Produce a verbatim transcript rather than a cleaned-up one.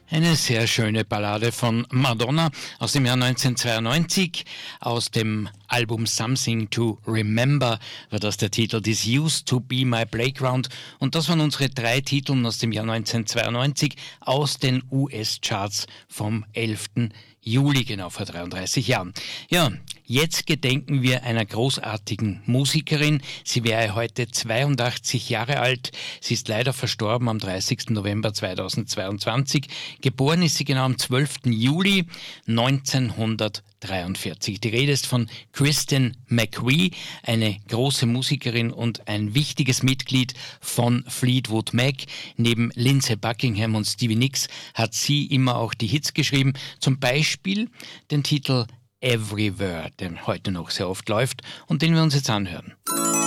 Eine sehr schöne Ballade von Madonna aus dem Jahr neunzehnhundertzweiundneunzig. Aus dem Album Something to Remember war das der Titel This Used to Be My Playground. Und das waren unsere drei Titel aus dem Jahr neunzehnhundertzweiundneunzig aus den U S-Charts vom elften Juli, genau vor dreiunddreißig Jahren. Ja, jetzt gedenken wir einer großartigen Musikerin. Sie wäre heute zweiundachtzig Jahre alt. Sie ist leider verstorben am dreißigsten November zweitausendzweiundzwanzig. Geboren ist sie genau am zwölften Juli neunzehnhundertdreiundvierzig. Die Rede ist von Kristen McVie, eine große Musikerin und ein wichtiges Mitglied von Fleetwood Mac. Neben Lindsey Buckingham und Stevie Nicks hat sie immer auch die Hits geschrieben, zum Beispiel den Titel Everywhere, der heute noch sehr oft läuft und den wir uns jetzt anhören.